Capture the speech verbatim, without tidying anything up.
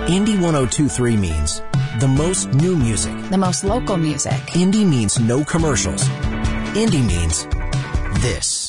Indie one oh two point three means the most new music. The most local music. Indie means no commercials. Indie means this.